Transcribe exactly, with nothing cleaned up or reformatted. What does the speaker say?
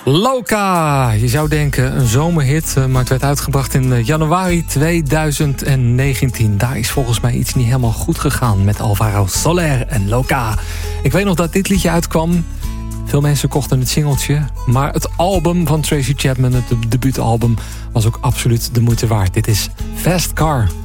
Loca, je zou denken een zomerhit, maar het werd uitgebracht in januari tweeduizend negentien. Daar is volgens mij iets niet helemaal goed gegaan met Alvaro Soler en Loca. Ik weet nog dat dit liedje uitkwam. Veel mensen kochten het singeltje, maar het album van Tracy Chapman, het debuutalbum, was ook absoluut de moeite waard. Dit is Fast Car.